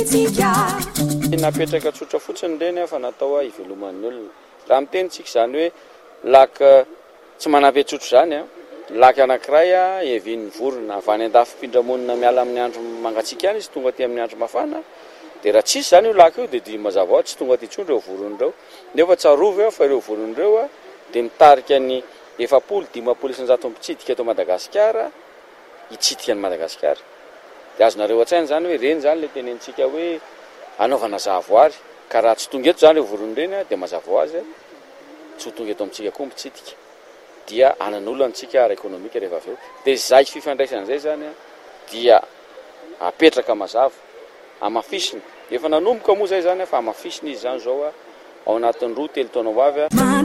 napetraka tsotra fotsiny reny fa natao iveloman'ny olona. Raha mitenitsika zany hoe laka tsy manampy tsotro zany laka anankiray evin'ny vorona avy any andafim-pindramonina miala amin'ny andro mangatsiaka any izy tonga aty amin'ny andro mafana dia raha tsisy zany io laka io dia dia mazava ho tsy tonga aty intsony ireo voron'ireo nefa tsarovy fa ireo voron'ireo dia mitarika ny 700-800 mpitsidika eto Madagasikara hitsidika any Madagasikara. Dia azonareo an-tsaina zany hoe reny zany le tenentsika hoe anaovana zahavoary ka raha tsy tonga eto zany ireo voron'ireny dia mazava ho azy tsy ho tonga eto amintsika koa mitsidika dia anan'olona antsika ara-ekonomika rehefa avy eo. Dia izay fifandraisan'izay zany dia apetraka mazava amafisina efa nanomboka moa zay zany fa amafisina izy zany zao ao anatin'ny 2-3 taona ho avy